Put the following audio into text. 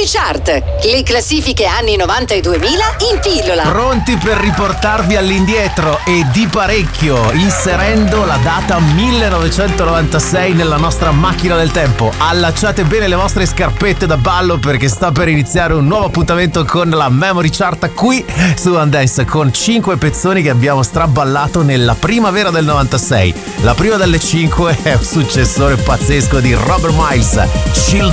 Memory Chart, le classifiche anni 90 e 2000 in pillola. Pronti per riportarvi all'indietro e di parecchio, inserendo la data 1996 nella nostra macchina del tempo. Allacciate bene le vostre scarpette da ballo perché sta per iniziare un nuovo appuntamento con la Memory Chart qui su Dance, con 5 pezzoni che abbiamo straballato nella primavera del 96. La prima delle 5 è un successore pazzesco di Robert Miles, Children